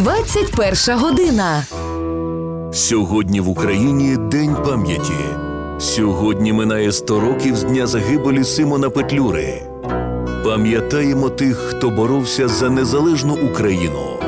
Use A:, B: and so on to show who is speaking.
A: 21 година.
B: Сьогодні в Україні День пам'яті. Сьогодні минає 100 років з дня загибелі Симона Петлюри. Пам'ятаємо тих, хто боровся за незалежну Україну.